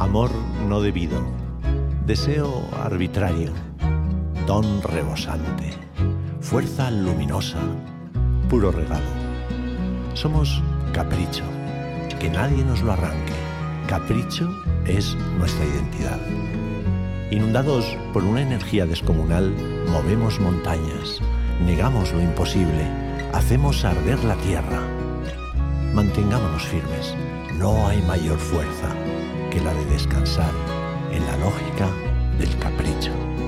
Amor no debido, deseo arbitrario, don rebosante, fuerza luminosa, puro regalo. Somos capricho, que nadie nos lo arranque. Capricho es nuestra identidad. Inundados por una energía descomunal, movemos montañas, negamos lo imposible, hacemos arder la tierra. Mantengámonos firmes. No hay mayor fuerza que la de descansar en la lógica del capricho.